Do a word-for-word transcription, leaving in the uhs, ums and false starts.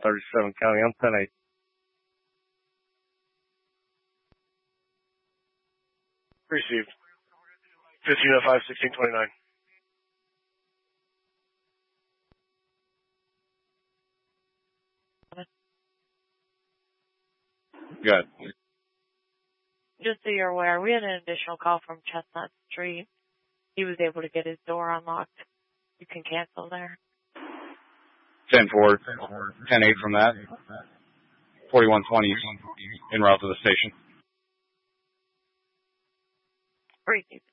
thirty-seven County. I'm ten eight. Received. fifteen oh five, sixteen twenty-nine. Good. Just so you're aware, we had an additional call from Chestnut Street. He was able to get his door unlocked. You can cancel there. ten four, ten eight from that. forty-one twenty en route to the station. Received.